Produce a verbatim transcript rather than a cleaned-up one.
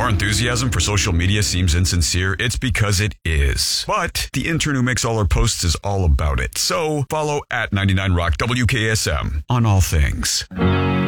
our enthusiasm for social media seems insincere, it's because it is. But the intern who makes all our posts is all about it. So follow at ninety-nine Rock W K S M on all things.